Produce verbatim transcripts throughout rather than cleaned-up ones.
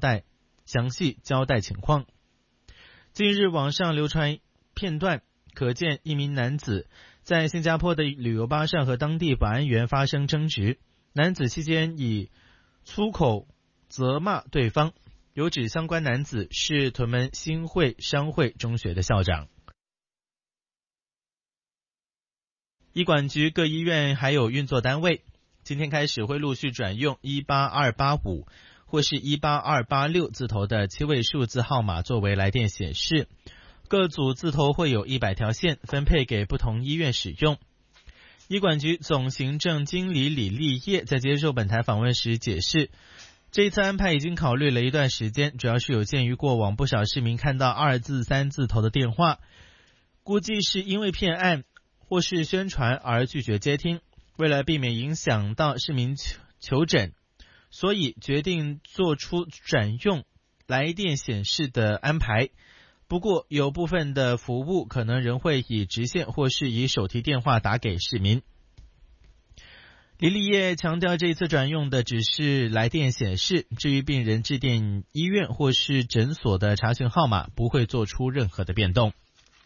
代详细交代情况。近日网上流传片段，可见一名男子在新加坡的旅游巴上和当地保安员发生争执，男子期间以粗口责骂对方，有指相关男子是屯门新会商会中学的校长。医管局各医院还有运作单位今天开始会陆续转用一八二八五或是一八二八六字头的七位数字号码作为来电显示，各组字头会有一百条线分配给不同医院使用。医管局总行政经理李立业在接受本台访问时解释，这一次安排已经考虑了一段时间，主要是有鉴于过往不少市民看到二字三字头的电话，估计是因为骗案或是宣传而拒绝接听，为了避免影响到市民求诊，所以决定做出转用来电显示的安排。不过有部分的服务可能仍会以直线或是以手提电话打给市民。李立业强调，这一次转用的只是来电显示，至于病人致电医院或是诊所的查询号码不会做出任何的变动。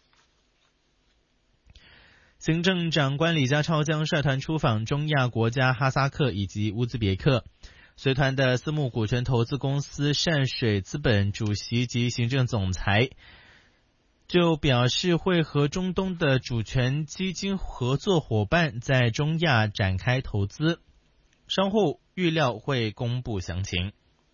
行政长官李家超将率团出访中亚国家哈萨克以及乌兹别克，随团的私募股权投资公司善水资本主席及行政总裁就表示，会和中东的主权基金合作伙伴在中亚展开投资，稍后预料会公布详情。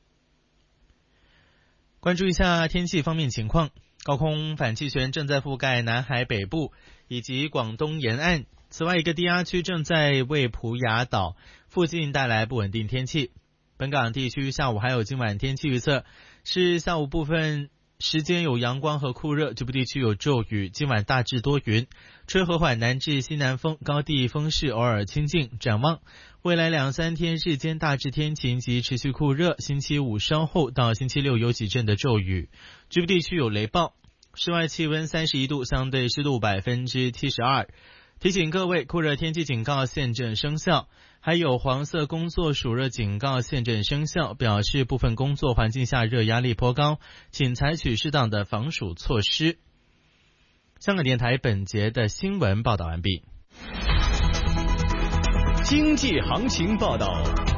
关注一下天气方面情况，高空反气旋正在覆盖南海北部以及广东沿岸，此外一个低压区正在为普雅岛附近带来不稳定天气。本港地区下午还有今晚天气预测是下午部分时间有阳光和酷热，局部地区有骤雨，今晚大致多云，吹和缓南至西南风，高地风势偶尔清劲。展望未来两三天日间大致天晴及持续酷热，星期五稍后到星期六有几阵的骤雨，局部地区有雷暴。室外气温三十一度，相对湿度百分之七十二。提醒各位，酷热天气警告现正生效，还有黄色工作暑热警告现正生效，表示部分工作环境下热压力颇高，请采取适当的防暑措施。香港电台本节的新闻报道完毕。 经济行情报道。